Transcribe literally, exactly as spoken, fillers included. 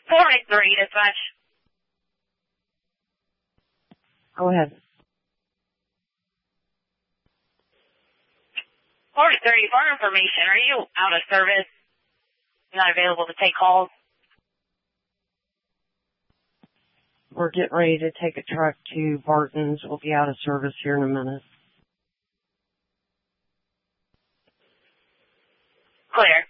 four eight three, dispatch. Go ahead. four eight three, for information, are you out of service? Not available to take calls? We're getting ready to take a truck to Barton's. We'll be out of service here in a minute. Clear.